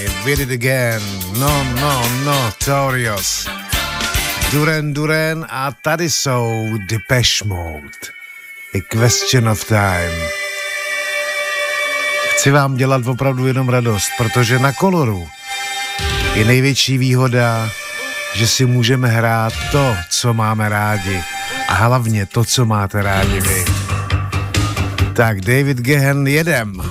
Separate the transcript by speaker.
Speaker 1: We did again. No, Torios. Duran a tady jsou Depeche Mode. A Question of Time. Chci vám dělat opravdu jenom radost, protože na Coloru je největší výhoda, že si můžeme hrát to, co máme rádi. A hlavně to, co máte rádi vy. Tak, David Geffen, jedem.